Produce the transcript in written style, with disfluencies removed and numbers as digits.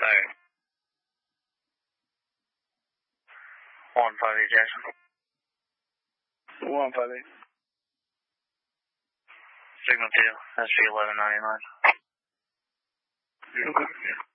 Sorry. 158 Jackson. 158. Signal 2, SG 1199. Okay.